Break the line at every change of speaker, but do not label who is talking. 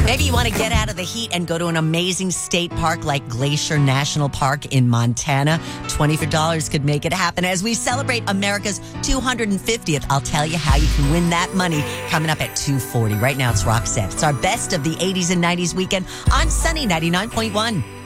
Maybe you want to get out of the heat and go to an amazing state park like Glacier National Park in Montana. $24 could make it happen as we celebrate America's 250th. I'll tell you how you can win that money coming up at 2:40. Right now it's Roxette. It's our best of the 80s and 90s weekend on Sunny 99.1.